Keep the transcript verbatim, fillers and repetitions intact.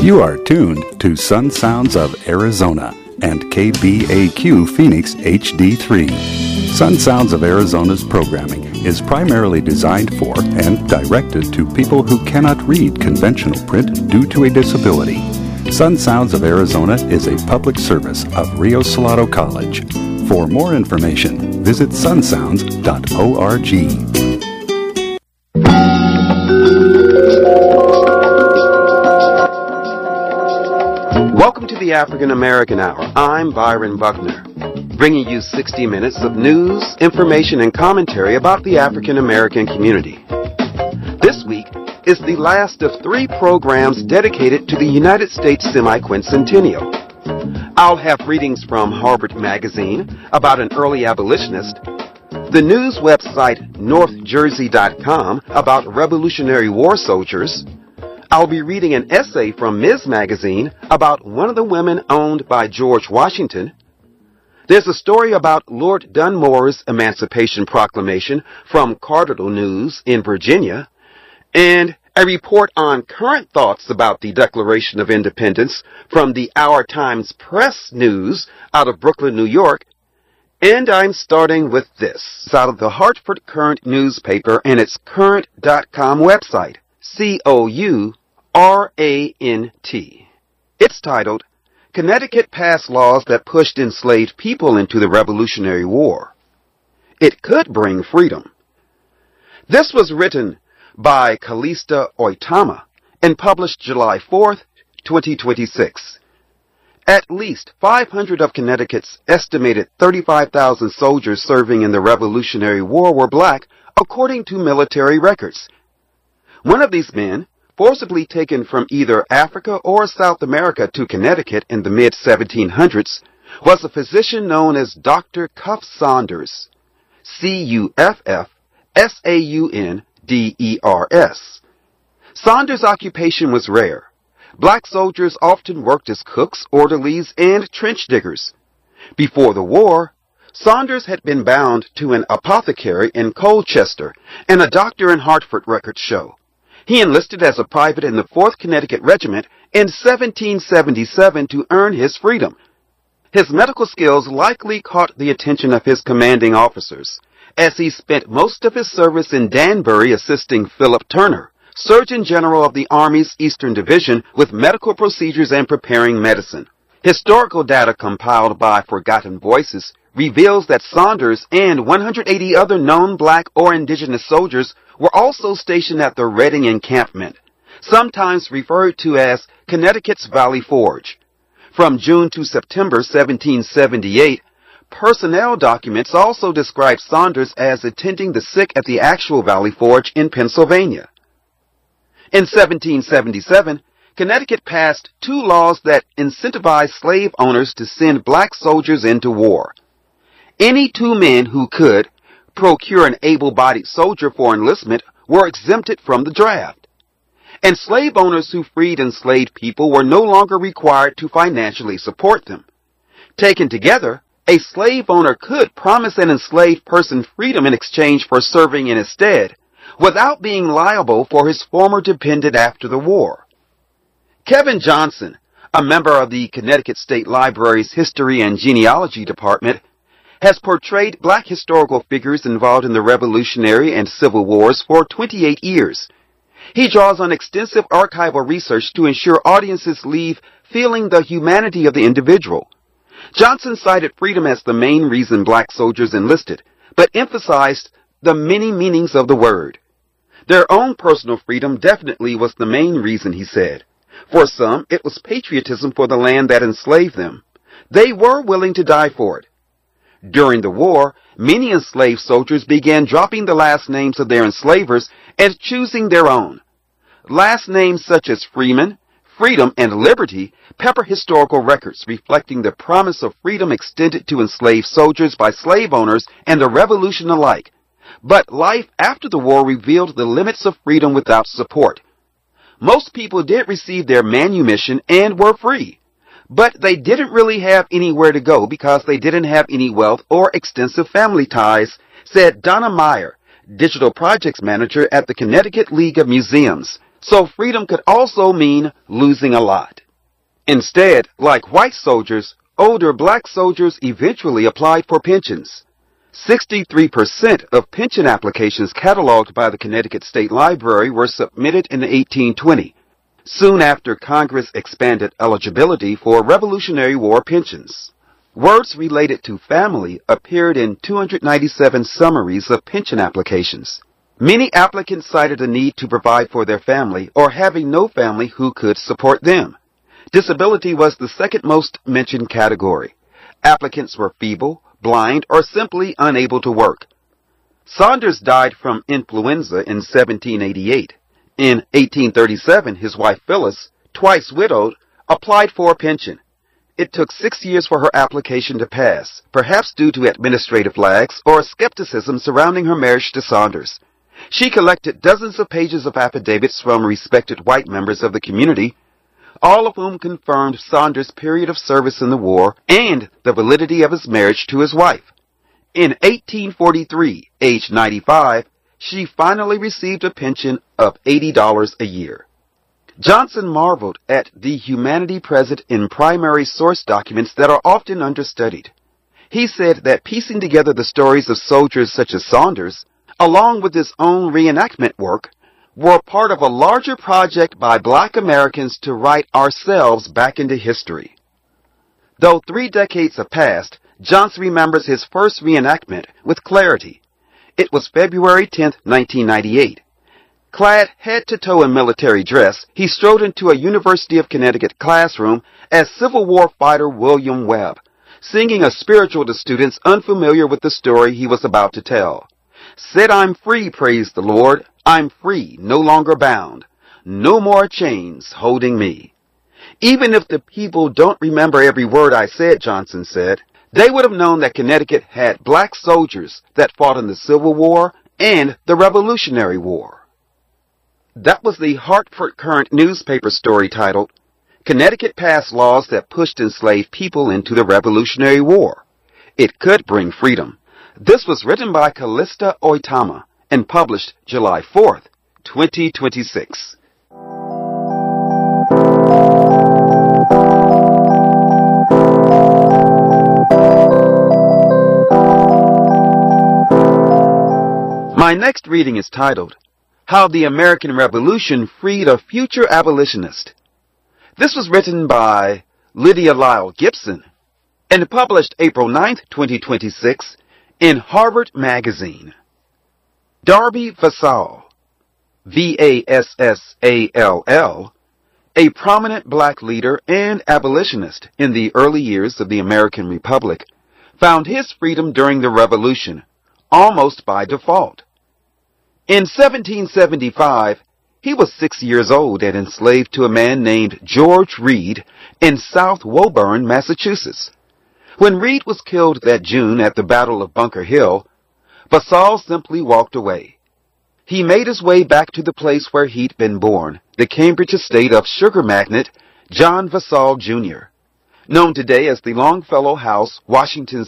You are tuned to Sun Sounds of Arizona and K B A Q Phoenix H D three. Sun Sounds of Arizona's programming is primarily designed for and directed to people who cannot read conventional print due to a disability. Sun Sounds of Arizona is a public service of Rio Salado College. For more information, visit sun sounds dot org. Welcome to the African American Hour. I'm Byron Buckner, bringing you sixty minutes of news, information, and commentary about the African American community. This week is the last of three programs dedicated to the United States semi-quincentennial. I'll have readings from Harvard Magazine about an early abolitionist, the news website north jersey dot com about Revolutionary War soldiers. I'll be reading an essay from Miz Magazine about one of the women owned by George Washington. There's a story about Lord Dunmore's Emancipation Proclamation from Cardinal News in Virginia, and a report on current thoughts about the Declaration of Independence from the Our Times Press News out of Brooklyn, New York. And I'm starting with this, out of the Hartford Courant newspaper and its current dot com website, C O U R A N T. It's titled, Connecticut Passed Laws That Pushed Enslaved People into the Revolutionary War. It Could Bring Freedom. This was written by Kalista Oitama and published July fourth, twenty twenty-six. At least five hundred of Connecticut's estimated thirty-five thousand soldiers serving in the Revolutionary War were black, according to military records. One of these men, forcibly taken from either Africa or South America to Connecticut in the mid seventeen hundreds, was a physician known as Doctor Cuff Saunders, C U F F S A U N D E R S. Saunders' occupation was rare. Black soldiers often worked as cooks, orderlies, and trench diggers. Before the war, Saunders had been bound to an apothecary in Colchester and a doctor in Hartford, records show. He enlisted as a private in the fourth Connecticut Regiment in seventeen seventy-seven to earn his freedom. His medical skills likely caught the attention of his commanding officers, as he spent most of his service in Danbury assisting Philip Turner, Surgeon General of the Army's Eastern Division, with medical procedures and preparing medicine. Historical data compiled by Forgotten Voices reveals that Saunders and one hundred eighty other known black or indigenous soldiers were also stationed at the Reading Encampment, sometimes referred to as Connecticut's Valley Forge. From June to September seventeen seventy-eight, personnel documents also describe Saunders as attending the sick at the actual Valley Forge in Pennsylvania. In seventeen seventy-seven, Connecticut passed two laws that incentivized slave owners to send black soldiers into war. Any two men who could procure an able-bodied soldier for enlistment were exempted from the draft. And slave owners who freed enslaved people were no longer required to financially support them. Taken together, a slave owner could promise an enslaved person freedom in exchange for serving in his stead, without being liable for his former dependent after the war. Kevin Johnson, a member of the Connecticut State Library's History and Genealogy Department, has portrayed black historical figures involved in the Revolutionary and Civil Wars for twenty-eight years. He draws on extensive archival research to ensure audiences leave feeling the humanity of the individual. Johnson cited freedom as the main reason black soldiers enlisted, but emphasized the many meanings of the word. Their own personal freedom definitely was the main reason, he said. For some, it was patriotism for the land that enslaved them. They were willing to die for it. During the war, many enslaved soldiers began dropping the last names of their enslavers and choosing their own. Last names such as Freeman, Freedom, and Liberty pepper historical records reflecting the promise of freedom extended to enslaved soldiers by slave owners and the Revolution alike. But life after the war revealed the limits of freedom without support. Most people did receive their manumission and were free. But they didn't really have anywhere to go because they didn't have any wealth or extensive family ties, said Donna Meyer, Digital Projects Manager at the Connecticut League of Museums, So freedom could also mean losing a lot. Instead, like white soldiers, older black soldiers eventually applied for pensions. sixty-three percent of pension applications cataloged by the Connecticut State Library were submitted in eighteen twenty, soon after Congress expanded eligibility for Revolutionary War pensions. Words related to family appeared in two hundred ninety-seven summaries of pension applications. Many applicants cited a need to provide for their family or having no family who could support them. Disability was the second most mentioned category. Applicants were feeble, blind, or simply unable to work. Saunders died from influenza in seventeen eighty-eight. In eighteen thirty-seven, his wife Phyllis, twice widowed, applied for a pension. It took six years for her application to pass, perhaps due to administrative lags or skepticism surrounding her marriage to Saunders. She collected dozens of pages of affidavits from respected white members of the community, all of whom confirmed Saunders' period of service in the war and the validity of his marriage to his wife. In eighteen forty-three, age ninety-five, she finally received a pension of eighty dollars a year. Johnson marveled at the humanity present in primary source documents that are often understudied. He said that piecing together the stories of soldiers such as Saunders, along with his own reenactment work, were part of a larger project by black Americans to write ourselves back into history. Though three decades have passed, Johnson remembers his first reenactment with clarity. It was February tenth, nineteen ninety-eight. Clad head to toe in military dress, he strode into a University of Connecticut classroom as Civil War fighter William Webb, singing a spiritual to students unfamiliar with the story he was about to tell. Said I'm free, praise the Lord. I'm free, no longer bound. No more chains holding me. Even if the people don't remember every word I said, Johnson said, they would have known that Connecticut had black soldiers that fought in the Civil War and the Revolutionary War. That was the Hartford Courant newspaper story titled, Connecticut Passed Laws That Pushed Enslaved People into the Revolutionary War. It Could Bring Freedom. This was written by Callista Oitama and published July fourth, twenty twenty-six. My next reading is titled, How the American Revolution Freed a Future Abolitionist. This was written by Lydia Lyle Gibson and published April ninth, twenty twenty-six in Harvard Magazine. Darby Vassall, V A S S A L L, a prominent black leader and abolitionist in the early years of the American Republic, found his freedom during the Revolution, almost by default. In seventeen seventy-five, he was six years old and enslaved to a man named George Read in South Woburn, Massachusetts. When Read was killed that June at the Battle of Bunker Hill, Vassall simply walked away. He made his way back to the place where he'd been born, the Cambridge estate of sugar magnate John Vassall, Junior, known today as the Longfellow House, Washington